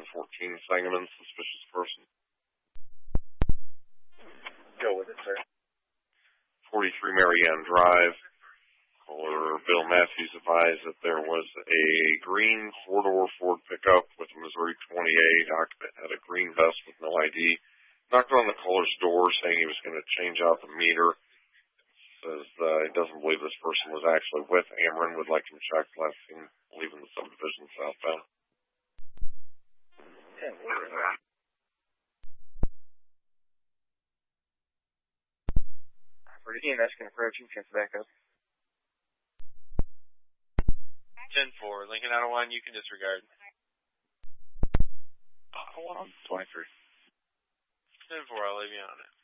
1014 Sangamon, suspicious person. Go with it, sir. 43 Marianne Drive. Caller Bill Matthews advised that there was a green four-door Ford pickup with a Missouri 28. Occupant had a green vest with no ID. Knocked on the caller's door saying he was going to change out the meter. Says he doesn't believe this person was actually with Ameren. Would like him checked. Last seen leaving the subdivision southbound. 10 word. For EMS can approach you, chance back up. 10-4, Lincoln out of 1, you can disregard. 1 on 23. 10-4, I'll leave you on it.